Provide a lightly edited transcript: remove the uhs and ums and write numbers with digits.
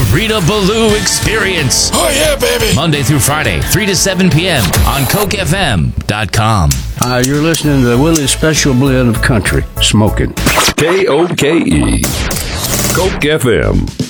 Rita Ballou Experience. Oh, yeah, baby. Monday through Friday, 3 to 7 p.m. on CokeFM.com. Hi, you're listening to the Willie's Special Blend of Country, Smoking. KOKE. Coke FM.